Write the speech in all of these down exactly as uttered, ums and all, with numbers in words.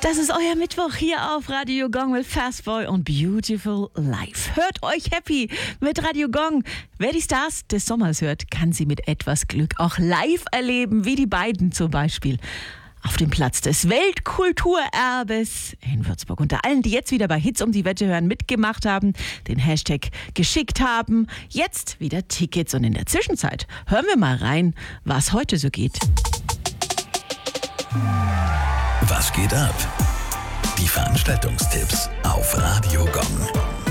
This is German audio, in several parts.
Das ist euer Mittwoch hier auf Radio Gong mit Fastboy und Beautiful Life. Hört euch happy mit Radio Gong. Wer die Stars des Sommers hört, kann sie mit etwas Glück auch live erleben, wie die beiden zum Beispiel auf dem Platz des Weltkulturerbes in Würzburg. Unter allen, die jetzt wieder bei Hits um die Wette hören, mitgemacht haben, den Hashtag geschickt haben, jetzt wieder Tickets. Und in der Zwischenzeit hören wir mal rein, was heute so geht. Was geht ab? Die Veranstaltungstipps auf Radio Gong.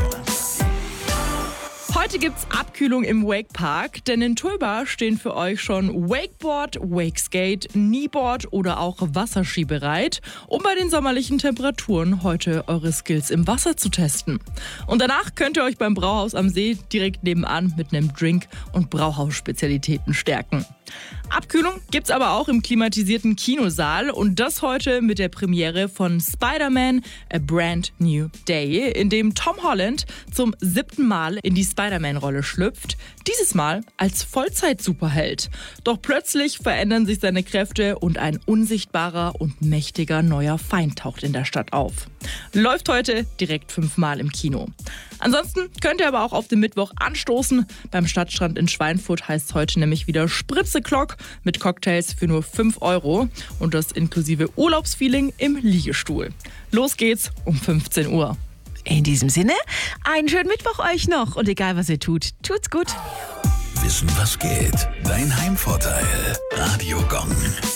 Heute gibt's Abkühlung im Wakepark, denn in Tulba stehen für euch schon Wakeboard, Wakeskate, Kneeboard oder auch Wasserski bereit, um bei den sommerlichen Temperaturen heute eure Skills im Wasser zu testen. Und danach könnt ihr euch beim Brauhaus am See direkt nebenan mit einem Drink und Brauhausspezialitäten stärken. Abkühlung gibt's aber auch im klimatisierten Kinosaal und das heute mit der Premiere von Spider-Man A Brand New Day, in dem Tom Holland zum siebten Mal in die Spider-Man-Rolle schlüpft, dieses Mal als Vollzeit-Superheld. Doch plötzlich verändern sich seine Kräfte und ein unsichtbarer und mächtiger neuer Feind taucht in der Stadt auf. Läuft heute direkt fünfmal im Kino. Ansonsten könnt ihr aber auch auf den Mittwoch anstoßen. Beim Stadtstrand in Schweinfurt heißt es heute nämlich wieder Spritze-Klock mit Cocktails für nur fünf Euro und das inklusive Urlaubsfeeling im Liegestuhl. Los geht's um fünfzehn Uhr. In diesem Sinne, einen schönen Mittwoch euch noch und egal was ihr tut, tut's gut. Wissen, was geht? Dein Heimvorteil. Radio Gong.